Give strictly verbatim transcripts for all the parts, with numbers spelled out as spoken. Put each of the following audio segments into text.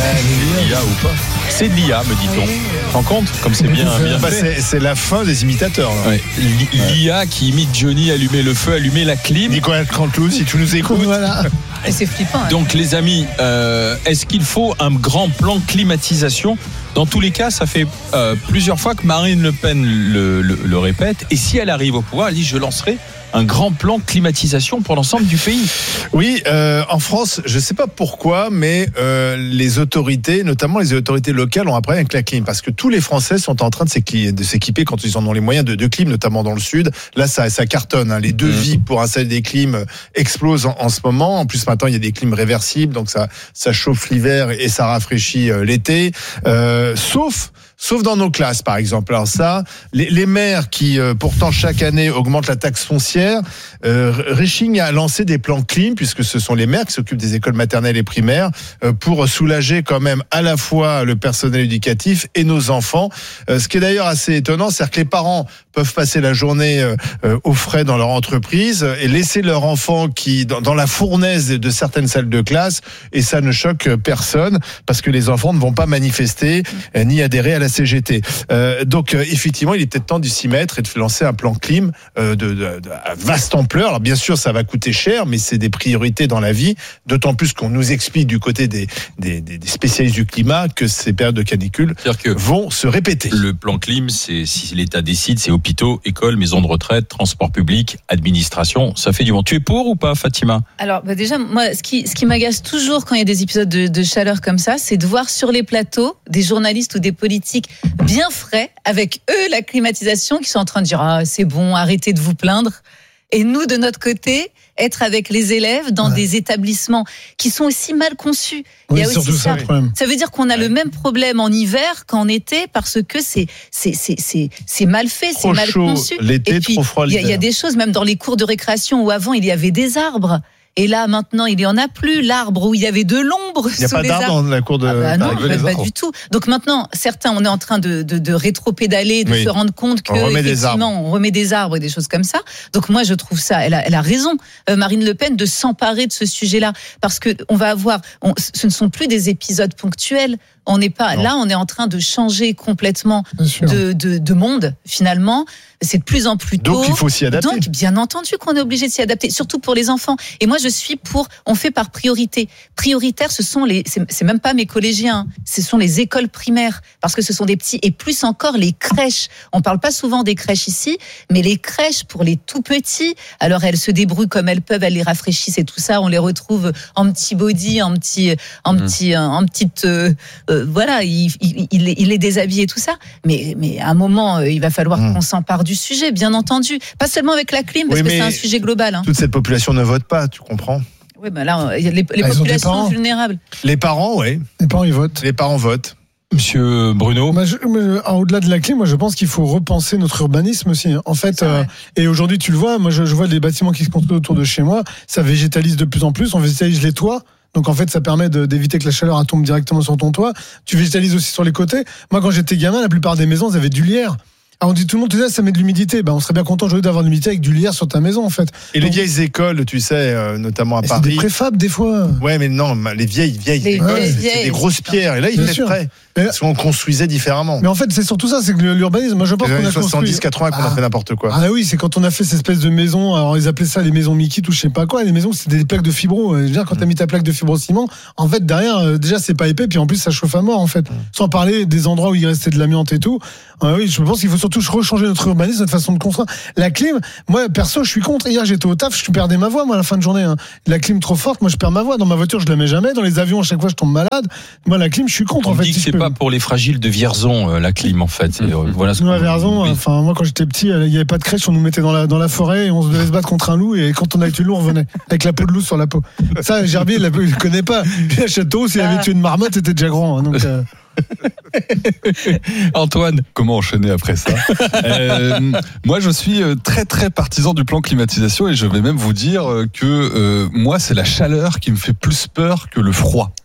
l'I A ou pas. C'est de l'I A, me dit-on. Tu te rends compte comme c'est bien, bien bah, fait. c'est, c'est la fin des imitateurs. Ouais. L'I A qui imite Johnny, allumer le feu, allumer la clim. Nicolas Canteloup, si tu nous écoutes. Voilà. Et c'est flippant. Hein. Donc les amis, euh, est-ce qu'il faut un grand plan climatisation ? Dans tous les cas, ça fait euh, plusieurs fois que Marine Le Pen le, le, le répète. Et si elle arrive au pouvoir, elle dit « je lancerai un grand plan climatisation pour l'ensemble du pays ». Oui, euh, en France, je ne sais pas pourquoi, mais euh, les autorités, notamment les autorités locales, ont un problème avec la clim. Parce que tous les Français sont en train de s'équiper, de s'équiper quand ils en ont les moyens de, de clim, notamment dans le sud. Là, ça, ça cartonne. Hein. Les devis mmh. pour installer des clims explosent en, en ce moment. En plus, maintenant, il y a des clims réversibles, donc ça, ça chauffe l'hiver et ça rafraîchit euh, l'été. Euh, sauf... Sauf dans nos classes, par exemple. Alors ça, les, les maires qui, euh, pourtant, chaque année augmentent la taxe foncière, euh, réchignent à lancer des plans clim, puisque ce sont les maires qui s'occupent des écoles maternelles et primaires, euh, pour soulager quand même à la fois le personnel éducatif et nos enfants. Euh, ce qui est d'ailleurs assez étonnant, c'est que les parents peuvent passer la journée euh, euh, au frais dans leur entreprise et laisser leur enfant qui dans, dans la fournaise de certaines salles de classe, et ça ne choque personne, parce que les enfants ne vont pas manifester euh, ni adhérer à la C G T. Euh, donc euh, effectivement, il est peut-être temps de s'y mettre et de lancer un plan clim euh, de, de, de à vaste ampleur. Alors bien sûr, ça va coûter cher, mais c'est des priorités dans la vie. D'autant plus qu'on nous explique du côté des, des, des spécialistes du climat que ces périodes de canicule que vont se répéter. Le plan clim, c'est si l'État décide, c'est hôpitaux, écoles, maisons de retraite, transport public, administration. Ça fait du bon. Tu es pour ou pas, Fatima ? Alors bah déjà, moi, ce qui, ce qui m'agace toujours quand il y a des épisodes de, de chaleur comme ça, c'est de voir sur les plateaux des journalistes ou des politiques bien frais, avec eux la climatisation, qui sont en train de dire ah c'est bon, arrêtez de vous plaindre. Et nous de notre côté, être avec les élèves dans ouais. des établissements qui sont aussi mal conçus. Oui, il y a aussi ça. Ça, ça veut dire qu'on a ouais. le même problème en hiver qu'en été, parce que c'est c'est c'est c'est c'est mal fait, trop c'est mal chaud conçu. L'été, et puis, trop froid l'hiver. Il y, y a des choses même dans les cours de récréation où avant il y avait des arbres. Et là, maintenant, il n'y en a plus. L'arbre où il y avait de l'ombre. Il n'y a pas d'arbre dans la cour de. Ah bah non, pas, pas, pas du tout. Donc maintenant, certains, on est en train de, de, de rétro-pédaler, de oui. se rendre compte que, on effectivement, on remet des arbres et des choses comme ça. Donc moi, je trouve ça, elle a, elle a raison, euh, Marine Le Pen, de s'emparer de ce sujet-là. Parce que on va avoir, on, ce ne sont plus des épisodes ponctuels. On n'est pas, non. là, on est en train de changer complètement de, de, de monde, finalement. C'est de plus en plus tôt. Donc, il faut s'y adapter. Donc, bien entendu qu'on est obligé de s'y adapter, surtout pour les enfants. Et moi, je suis pour, on fait par priorité. Prioritaire, ce sont les, c'est, c'est même pas mes collégiens, ce sont les écoles primaires. Parce que ce sont des petits, et plus encore les crèches. On parle pas souvent des crèches ici, mais les crèches pour les tout petits, alors elles se débrouillent comme elles peuvent, elles les rafraîchissent et tout ça. On les retrouve en petit body, en petit, en mmh. petit, en petite, euh, euh, voilà, il, il, il, il les déshabille et tout ça. Mais, mais à un moment, il va falloir mmh. qu'on s'empare du sujet, bien entendu. Pas seulement avec la clim, parce oui, que c'est un sujet global. Hein. Toute cette population ne vote pas, tu comprends ? Oui, ben là, les, les ah, populations vulnérables. Les parents, oui. Les parents, ils votent. Les parents votent. Monsieur Bruno, moi, je, moi, au-delà de la clim, moi je pense qu'il faut repenser notre urbanisme aussi. En fait, euh, et aujourd'hui tu le vois, moi je, je vois les bâtiments qui se construisent autour de chez moi, ça végétalise de plus en plus, on végétalise les toits. Donc en fait, ça permet de, d'éviter que la chaleur tombe directement sur ton toit. Tu végétalises aussi sur les côtés. Moi, quand j'étais gamin, la plupart des maisons, elles avaient du lierre. Alors on dit tout le monde, tu sais, ça met de l'humidité. Ben on serait bien content aujourd'hui d'avoir de l'humidité avec du lierre sur ta maison en fait. Et donc, les vieilles écoles, tu sais, euh, notamment à Paris. C'est des préfabs des fois. Ouais, mais non, les vieilles, vieilles les écoles, vieilles, c'est, vieilles, c'est des grosses pierres. Et là, il fait prêt. Parce qu'on construisait différemment. Mais en fait, c'est surtout ça, c'est que l'urbanisme, moi je pense qu'on a construit soixante-dix quatre-vingts qu'on a fait n'importe quoi. Ah oui, c'est quand on a fait ces espèces de maisons, alors ils appelaient ça les maisons Mickey ou je sais pas quoi, les maisons c'était des plaques de fibro. Je veux dire, quand t'as mis ta plaque de fibrociment, en fait derrière déjà c'est pas épais, puis en plus ça chauffe à mort en fait. Sans parler des endroits où il restait de l'amiante et tout. Ah oui, je pense qu'il faut surtout rechanger notre urbanisme, notre façon de construire. La clim, moi perso, je suis contre. Hier j'étais au taf, je perdais ma voix moi à la fin de journée. Hein. La clim trop forte, moi je perds ma voix. Dans ma voiture je la mets jamais. Dans les avions à chaque fois je tombe malade. Moi la clim, je suis contre. On en fait. dit que c'est pas pour les fragiles de Vierzon, euh, la clim en fait. C'est, euh, voilà ce nous qu'on... à Vierzon, oui. enfin moi quand j'étais petit, il y avait pas de crèche, on nous mettait dans la dans la forêt et on se devait se battre contre un loup et quand on avait tué le loup, on revenait avec la peau de loup sur la peau. Ça, Gerbier, il ne connaît pas. Puis à Château, s'il avait tué une marmotte, c'était déjà grand. Hein, donc. Euh... Antoine, comment enchaîner après ça? euh, Moi, je suis très très partisan du plan climatisation et je vais même vous dire que euh, moi, c'est la chaleur qui me fait plus peur que le froid.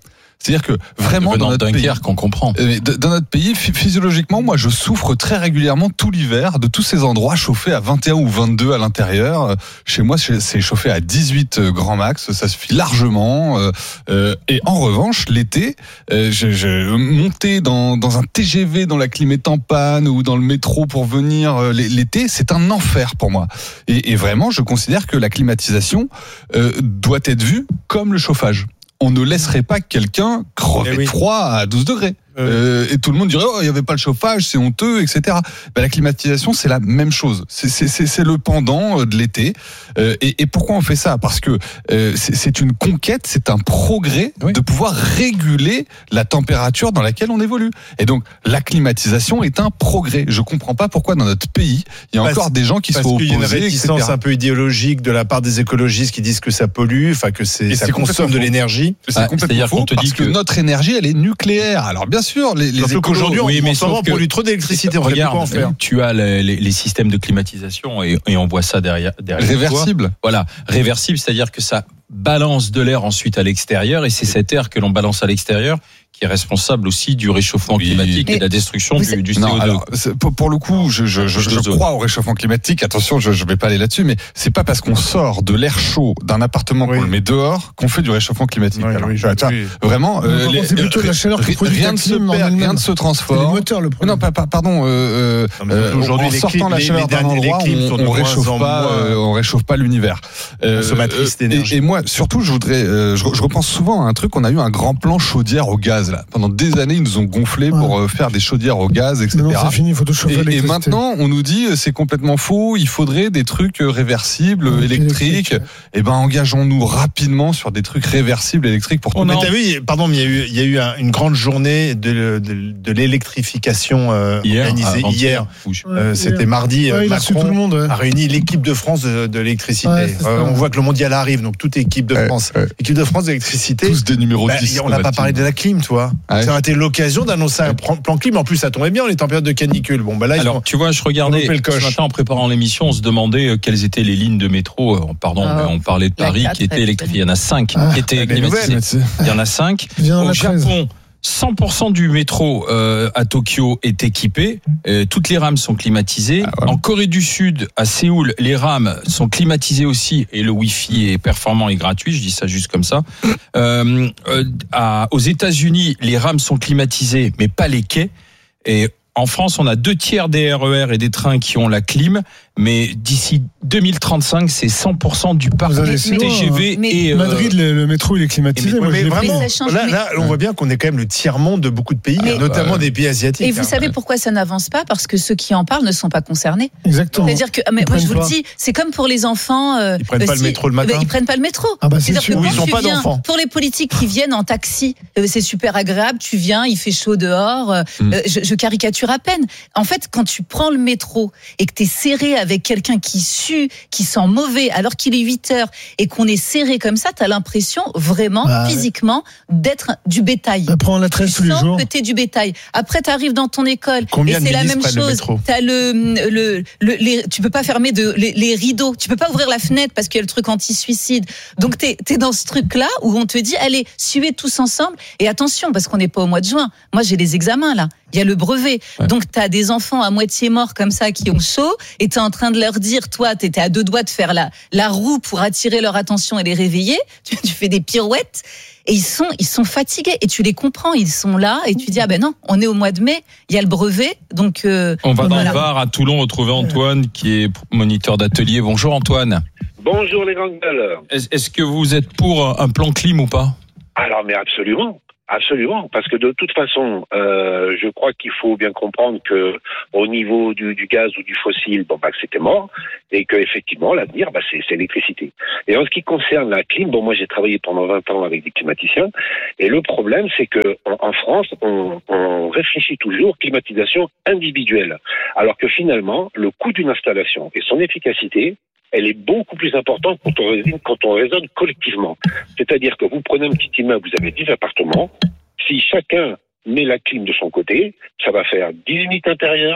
C'est-à-dire que vraiment Venant dans notre pays, qu'on comprend. euh, dans notre pays, physiologiquement, moi, je souffre très régulièrement tout l'hiver de tous ces endroits chauffés à vingt et un ou vingt-deux à l'intérieur. Chez moi, c'est chauffé à dix-huit grand max, ça suffit largement. Euh, et en revanche, l'été, euh, je, je monter dans dans un T G V dont la clim est en panne ou dans le métro pour venir euh, l'été, c'est un enfer pour moi. Et, et vraiment, je considère que la climatisation euh, doit être vue comme le chauffage. On ne laisserait pas quelqu'un crever Eh oui. de froid à douze degrés. Euh, et tout le monde dirait oh il y avait pas le chauffage, c'est honteux, et cetera. Ben, la climatisation c'est la même chose. C'est c'est c'est, c'est le pendant de l'été. Euh, et, et pourquoi on fait ça ? Parce que euh, c'est, c'est une conquête, c'est un progrès Oui. de pouvoir réguler la température dans laquelle on évolue. Et donc la climatisation est un progrès. Je comprends pas pourquoi dans notre pays il y a Parce- encore des gens qui Parce sont qu'il y a une opposés, réticence et cetera. un peu idéologique de la part des écologistes qui disent que ça pollue, enfin que c'est, Et ça c'est consomme complètement de faux. l'énergie. C'est Ah, complètement c'est-à-dire faux qu'on te parce dit que que- notre énergie elle est nucléaire. Alors bien sûr les, les Surtout écolos, qu'aujourd'hui, oui, on, mais en ce moment, sauf on que- pollue trop d'électricité, on ne sait plus Regarde, quoi en faire. tu as les, les, les systèmes de climatisation et, et on voit ça derrière. derrière toi. réversibles. Voilà, réversible, c'est-à-dire que ça balance de l'air ensuite à l'extérieur et c'est cet air que l'on balance à l'extérieur qui est responsable aussi du réchauffement Oui. climatique et Mais de la destruction vous du, savez- du C O deux. Non, alors c'est- pour, pour le coup, je, je, je, je d'ozone. crois au réchauffement climatique. Attention, je ne vais pas aller là-dessus, mais c'est pas parce qu'on sort de l'air chaud d'un appartement Oui. qu'on le met dehors qu'on fait du réchauffement climatique. Oui, Alors, oui, tu vois, tu vois, oui. vraiment, euh, Non, les- c'est plutôt la chaleur que ri- produit rien la ne se clim en perd, elle-même. rien ne se C'est les transforme. moteurs le Mais problème. non, pas, pas- pardon. Euh, Non, mais euh, surtout aujourd'hui, en les sortant clim- la les- chaleur les d'un derniers- les endroit, clims sont on, de on moins réchauffe en pas, moins euh, on réchauffe pas l'univers. Euh, consommatrice euh, d'énergie. Et, et moi, surtout, je voudrais, euh, je, je repense souvent à un truc. On a eu un grand plan chaudière au gaz là. Pendant des années, ils nous ont gonflé Ouais. pour euh, faire des chaudières au gaz, et cetera. Maintenant c'est fini, il faut tout chauffer à Et, et l'électricité. maintenant, on nous dit euh, c'est complètement faux. Il faudrait des trucs euh, réversibles, Ouais, électriques. électrique. Et ben, engageons-nous rapidement sur des trucs réversibles, électriques pour tout le Mais monde. t'as vu, pardon, mais il y a eu, il y a eu un- une grande journée de, de, de l'électrification euh, Hier, organisée avant-hier. hier. Ou je- Ouais, Euh, hier. C'était mardi. euh, Ouais, il a reçu tout le Macron monde. ouais. a réuni l'équipe de France de, de l'électricité. Ouais, c'est ça. Euh, on voit que le mondial arrive, donc toute équipe de Ouais, France, ouais. équipe de France d'électricité. Tous des numéros Bah, dix. on n'a pas parlé de la clim, toi. Ouais. Ça aurait été l'occasion d'annoncer un plan plan clim. En plus, ça tombait bien, on est en période de canicule. Bon, bah là, ils Alors, sont- tu vois, je regardais on loupait le coche. ce matin en préparant l'émission, on se demandait euh, quelles étaient les lignes de métro. euh, Pardon, Ah, mais on parlait de la Paris quatre, qui étaient elle- électrifiées. Il y en a cinq Ah, qui étaient elle est climatisées. nouvelle. Il y en a cinq. Viens dans Au la treize. Japon, cent pour cent du métro euh, à Tokyo est équipé. Euh, toutes les rames sont climatisées. Ah, voilà. En Corée du Sud, à Séoul, les rames sont climatisées aussi et le Wi-Fi est performant et gratuit. Je dis ça juste comme ça. Euh, euh, à, aux États-Unis, les rames sont climatisées, mais pas les quais. Et en France, on a deux tiers des R E R et des trains qui ont la clim, mais d'ici deux mille trente-cinq, c'est cent pour cent du parc Vous allez T si loin, G V mais- et euh, Madrid, le, le métro, il est climatisé. Mais, Moi, mais je l'ai pris. vraiment, Mais ça change, là, mais- là, on voit bien qu'on est quand même le tiers-monde de beaucoup de pays, Mais- hein, notamment Ouais. des pays asiatiques. Et vous hein. savez pourquoi ça n'avance pas? Parce que ceux qui en parlent ne sont pas concernés. Exactement. C'est-à-dire que, ah, mais Ils moi je prennent vous le pas. dis, c'est comme pour les enfants. euh, Ils prennent euh, pas le si- métro le eh ben, matin. Ils prennent pas le métro. Ah bah, c'est C'est-à-dire sûr. que Ou quand ils ont tu pas viens- d'enfants. Pour les politiques qui viennent en taxi, euh, c'est super agréable. Tu viens, il fait chaud dehors. euh, Mm. euh, je, je caricature à peine. En fait, quand tu prends le métro et que tu es serré avec quelqu'un qui sue, qui sent mauvais, alors qu'il est huit heures et qu'on est serré comme ça, tu as l'impression vraiment, Bah, ouais. physiquement, d'être du bétail. Après, on la Tu treize tous les sens jours. que t'es du bétail. Après, tu arrives dans ton école Combien et de c'est la ministres même prennent le chose. métro T'as le, le, le, les, tu peux pas fermer de, les, les rideaux. Tu peux pas ouvrir la fenêtre parce qu'il y a le truc anti-suicide. Donc t'es, t'es dans ce truc-là où on te dit, allez, suivez tous ensemble. Et attention, parce qu'on n'est pas au mois de juin. Moi, j'ai les examens là. Il y a le brevet. Ouais. Donc t'as des enfants à moitié morts comme ça qui ont chaud et t'es en train de leur dire, toi, t'étais à deux doigts de faire la, la roue pour attirer leur attention et les réveiller. Tu, tu fais des pirouettes. Et ils sont, ils sont fatigués. Et tu les comprends, ils sont là. Et tu dis, ah ben non, on est au mois de mai, il y a le brevet. Donc, euh, on va dans Voilà. le Var à Toulon retrouver Antoine qui est moniteur d'atelier. Bonjour Antoine. Bonjour les grandes gueules. Est- Est-ce que vous êtes pour un plan clim ou pas? Alors mais absolument, absolument, parce que de toute façon, euh, je crois qu'il faut bien comprendre que au niveau du, du gaz ou du fossile, bon bah c'était mort, et que effectivement l'avenir, bah c'est, c'est l'électricité. Et en ce qui concerne la clim, bon moi j'ai travaillé pendant vingt ans avec des climaticiens, et le problème c'est que en, en France, on, on réfléchit toujours climatisation individuelle, alors que finalement le coût d'une installation et son efficacité, elle est beaucoup plus importante quand on raisonne, quand on raisonne collectivement. C'est-à-dire que vous prenez un petit immeuble, vous avez dix appartements, si chacun met la clim de son côté, ça va faire dix unités intérieures,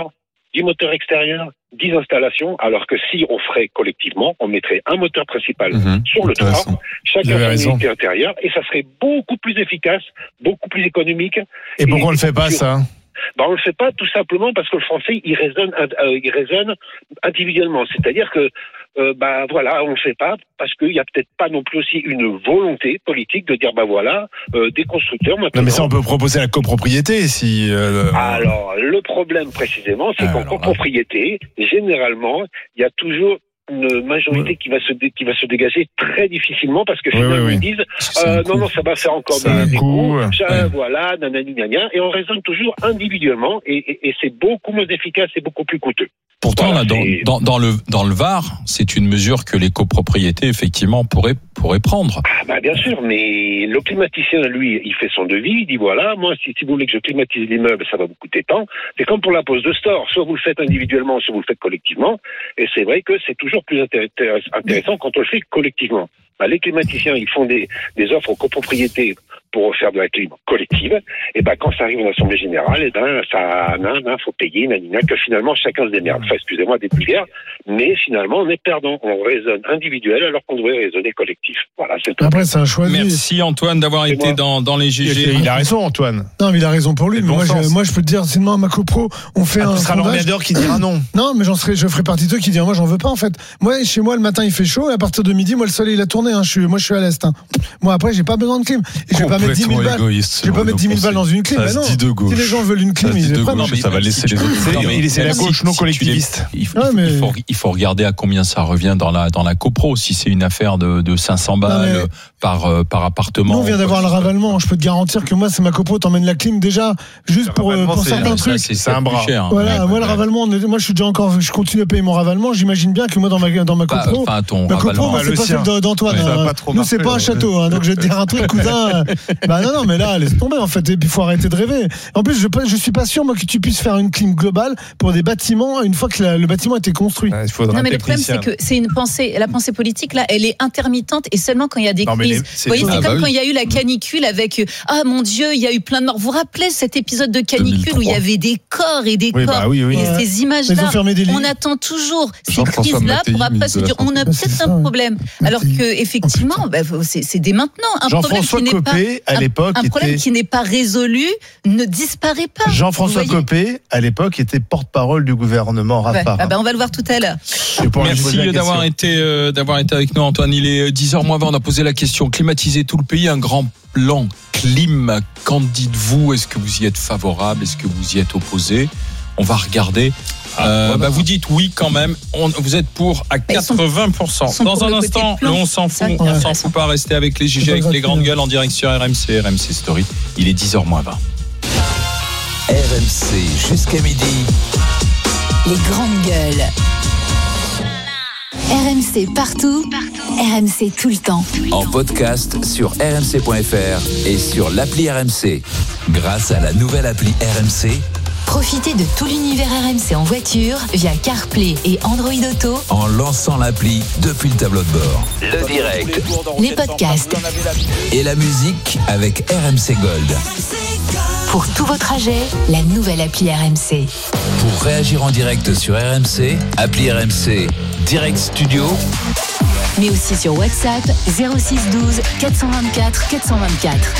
dix moteurs extérieurs, dix installations, alors que si on ferait collectivement, on mettrait un moteur principal Mmh, sur le toit, chacun Vous avez son raison. unité intérieure, et ça serait beaucoup plus efficace, beaucoup plus économique. Et pourquoi on le fait pas, ça? Ben, on le fait pas tout simplement parce que le français, il raisonne, euh, il raisonne individuellement. C'est-à-dire que, euh, bah voilà, on le fait pas parce qu'il y a peut-être pas non plus aussi une volonté politique de dire, bah voilà, euh, des constructeurs maintenant. Non, mais ça, on peut proposer la copropriété si. Euh, Alors, le problème précisément, c'est Ah, qu'en alors là. copropriété, généralement, il y a toujours une majorité qui va se dé- qui va se dégager très difficilement parce que Oui, finalement oui, oui. ils disent C'est un euh, coup. non non ça va faire encore C'est des, un des coup, coups, ça, ouais. voilà nanani nanana, et on raisonne toujours individuellement et, et, et c'est beaucoup moins efficace et beaucoup plus coûteux. Pourtant, Voilà, là, dans, c'est- dans, dans le, dans le Var, c'est une mesure que les copropriétés, effectivement, pourraient, pourraient prendre. Ah bah bien sûr, mais le climaticien, lui, il fait son devis, il dit voilà, moi, si, si vous voulez que je climatise l'immeuble, ça va vous coûter tant. C'est comme pour la pose de store, soit vous le faites individuellement, soit vous le faites collectivement. Et c'est vrai que c'est toujours plus intér- intéressant quand on le fait collectivement. Bah, les climaticiens, ils font des, des offres aux copropriétés pour faire de la clim collective. Et ben quand ça arrive en assemblée générale, et ben ça, nan, nan, faut payer, nanina, que finalement chacun se démerde. Enfin, excusez-moi des vulgaires, mais finalement on est perdant. On raisonne individuel alors qu'on devrait raisonner collectif. Voilà, c'est tout. Après, c'est un choix de vie. Merci Antoine d'avoir C'est été moi. dans, dans les G G. Il a raison, Antoine. Non, mais il a raison pour lui. C'est Mais bon moi, sens. je, moi, je peux te dire, c'est demain à ma copro, on fait Ah, un tu seras sondage. l'ambassadeur qui dira non. Non, mais j'en serai, je ferai partie de ceux qui diront, moi, j'en veux pas, en fait. Moi, chez moi, le matin, il fait chaud, et à partir de midi, moi, le soleil, il a tourné, hein. Je suis, moi, je suis à l'est, hein. Moi, après, j'ai pas besoin de clim. Et je vais pas mettre dix mille balles. égoïste. Je vais pas mettre dix mille balles dans une clim. Ça Bah se non. dit de gauche. Si les gens veulent une clim, Ça se ils dit les de prennent. gauche, mais ça va laisser les autres. C'est- Non, mais- il est- c'est la même gauche si- non si tu les- collectiviste. Il faut, Ouais, il faut- mais- il faut- il faut regarder à combien ça revient dans la, dans la copro. Si c'est une affaire de, de cinq cents balles Non, mais- par, euh, par appartement. Nous, on vient d'avoir le ravalement. Je peux te garantir que moi, c'est ma copro, t'emmènes la clim déjà, juste pour, euh, ravalement, pour c'est- certains Ça, trucs. c'est c'est un plus bras. cher. Voilà, Ouais, moi, le ouais. ravalement, on est- moi, je suis déjà encore, je continue à payer mon ravalement. J'imagine bien que moi, dans ma, dans ma Bah, copro, Enfin, ton ma copro, ravalement. moi, bah, c'est le pas sien. celle d'Antoine. Ouais, ça va hein. pas trop Nous, c'est marcher, pas un ouais. château, hein. Donc, je vais te dire un truc, cousin. Bah, non, non, mais là, laisse tomber, en fait. Et puis, il faut arrêter de rêver. En plus, je, je suis pas sûr, moi, que tu puisses faire une clim globale pour des bâtiments une fois que la- le bâtiment a été construit. Il faudra Non, un mais le problème, c'est technicien. que c'est une pensée, la pensée politique, là, elle est intermittente et seulement quand il y a des Non, mais crises. les- Vous c'est voyez, tout. c'est Ah, comme bah quand oui. il y a eu la canicule avec, euh, ah mon Dieu, il y a eu plein de morts. Vous vous rappelez cet épisode de canicule où il y avait des corps et des Oui, corps bah oui, oui. et Ouais. ces Ils images-là. ont fermé des lits. On attend toujours ces Jean-François crises-là Mattei, pour après ministre se de la dire on a Santé. C'est peut-être ça. un problème. Alors Mattei. que effectivement, bah, c'est c'est dès maintenant. Un problème Jean-François qui n'est pas Copé, à un- l'époque, un problème était. qui n'est pas résolu ne disparaît pas. Jean-François Vous voyez Copé, à l'époque, était porte-parole du gouvernement Ouais. Raffarin. Ah bah, on va le voir tout à l'heure. Et pour lui Merci poser la d'avoir question. été, euh, d'avoir été avec nous, Antoine. Il est dix heures moins vingt. On a posé la question. Climatiser tout le pays, un grand plan clim. Qu'en dites-vous? Est-ce que vous y êtes favorable? Est-ce que vous y êtes opposé? On va regarder. Euh, bah, vous dites oui quand même. On- vous êtes pour à ils sont- quatre-vingts pour cent. ils sont Dans pour un le côté instant, plan. le on s'en fout. Ça, On ouais. s'en fout pas. Rester avec les G G, C'est avec pas les grave. grandes gueules en direct sur R M C, R M C Story. Il est dix heures moins vingt. R M C jusqu'à midi. Les grandes gueules. R M C partout, R M C tout le temps. En podcast sur r m c point f r et sur l'appli R M C. Grâce à la nouvelle appli R M C, Profitez de tout l'univers R M C en voiture via CarPlay et Android Auto, en lançant l'appli depuis le tableau de bord. Le direct les podcasts. et la musique avec R M C Gold. Pour tous vos trajets, la nouvelle appli R M C. Pour réagir en direct sur R M C, appli R M C Direct Studio Mais aussi sur WhatsApp zéro six douze quatre cent vingt-quatre quatre cent vingt-quatre.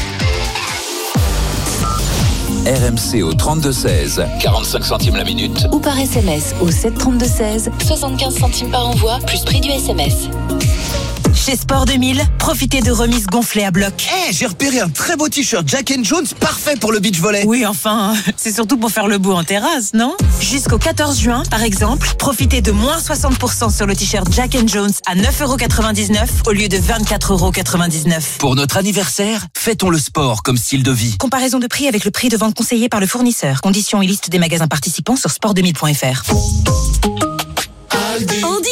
R M C au trente-deux seize, quarante-cinq centimes la minute. Ou par S M S au sept trente-deux seize, soixante-quinze centimes par envoi, plus prix du S M S. Chez Sport deux mille, profitez de remises gonflées à bloc. Eh, j'ai repéré un très beau t-shirt Jack and Jones, parfait pour le beach volley. Oui, enfin, c'est surtout pour faire le beau en terrasse, non? Jusqu'au quatorze juin, par exemple, profitez de moins soixante pour cent sur le t-shirt Jack and Jones à neuf euros quatre-vingt-dix-neuf au lieu de vingt-quatre euros quatre-vingt-dix-neuf. Pour notre anniversaire, fêtons le sport comme style de vie. Comparaison de prix avec le prix de vente conseillé par le fournisseur. Conditions et liste des magasins participants sur sport deux mille point f r. Andy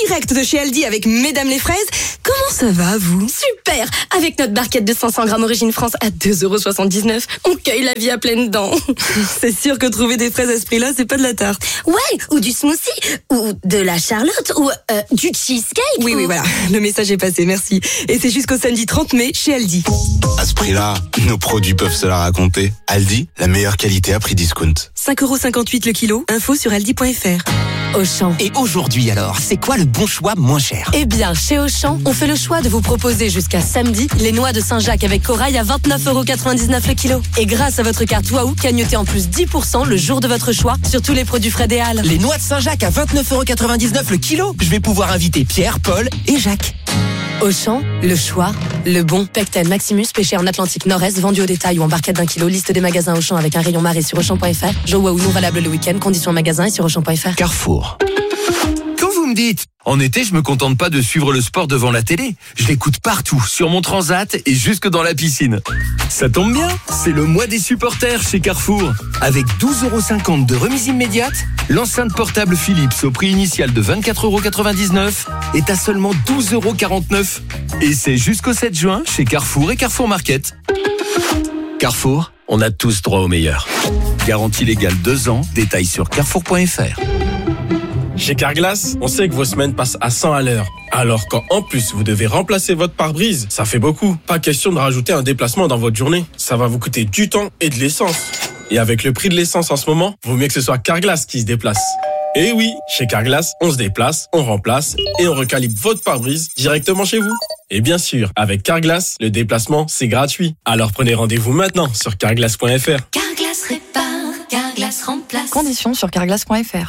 direct de chez Aldi avec Mesdames les fraises. Comment ça va, vous? Super! Avec notre barquette de cinq cents grammes Origine France à deux euros soixante-dix-neuf, on cueille la vie à pleines dents. C'est sûr que trouver des fraises à ce prix-là, c'est pas de la tarte. Ouais, ou du smoothie, ou de la charlotte, ou euh, du cheesecake. Oui, ou... oui, voilà. Le message est passé, merci. Et c'est jusqu'au samedi trente mai chez Aldi. À ce prix-là, nos produits peuvent se la raconter. Aldi, la meilleure qualité à prix discount. cinq euros cinquante-huit le kilo, info sur aldi point fr. Auchan. Et aujourd'hui alors, c'est quoi le bon choix moins cher? Eh bien, chez Auchan, on fait le choix de vous proposer jusqu'à samedi les noix de Saint-Jacques avec corail à vingt-neuf euros quatre-vingt-dix-neuf le kilo. Et grâce à votre carte Waouh, cagnotez en plus dix pour cent le jour de votre choix sur tous les produits frais des Halles. Les noix de Saint-Jacques à vingt-neuf euros quatre-vingt-dix-neuf le kilo. Je vais pouvoir inviter Pierre, Paul et Jacques. Auchan, le choix, le bon. Pecten Maximus, pêché en Atlantique Nord-Est, vendu au détail ou en barquette d'un kilo. Liste des magasins Auchan avec un rayon marée sur Auchan point fr. Joe Waouh non valable le week-end. Conditions magasin et sur Auchan point fr. Carrefour. Quand vous me dites, en été, je me contente pas de suivre le sport devant la télé. Je l'écoute partout, sur mon transat et jusque dans la piscine. Ça tombe bien, c'est le mois des supporters chez Carrefour. Avec douze euros cinquante de remise immédiate, l'enceinte portable Philips au prix initial de vingt-quatre euros quatre-vingt-dix-neuf est à seulement douze euros quarante-neuf. Et c'est jusqu'au sept juin chez Carrefour et Carrefour Market. Carrefour, on a tous droit au meilleur. Garantie légale deux ans, détails sur carrefour point fr. Chez Carglass, on sait que vos semaines passent à cent à l'heure. Alors quand en plus vous devez remplacer votre pare-brise, ça fait beaucoup. Pas question de rajouter un déplacement dans votre journée. Ça va vous coûter du temps et de l'essence. Et avec le prix de l'essence en ce moment, vaut mieux que ce soit Carglass qui se déplace. Et oui, chez Carglass, on se déplace, on remplace et on recalibre votre pare-brise directement chez vous. Et bien sûr, avec Carglass, le déplacement, c'est gratuit. Alors prenez rendez-vous maintenant sur carglass point fr. Carglass répare, Carglass remplace. Conditions sur carglass point fr.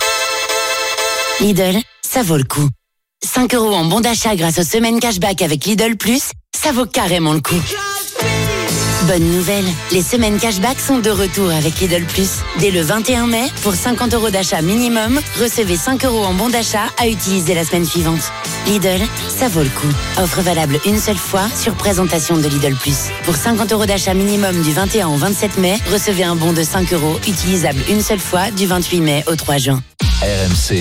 Lidl, ça vaut le coup. cinq euros en bon d'achat grâce aux semaines cashback avec Lidl Plus, ça vaut carrément le coup. Bonne nouvelle, les semaines cashback sont de retour avec Lidl Plus. Dès le vingt et un mai, pour cinquante euros d'achat minimum, recevez cinq euros en bon d'achat à utiliser la semaine suivante. Lidl, ça vaut le coup. Offre valable une seule fois sur présentation de Lidl Plus. Pour cinquante euros d'achat minimum du vingt et un au vingt-sept mai, recevez un bon de cinq euros utilisable une seule fois du vingt-huit mai au trois juin. R M C.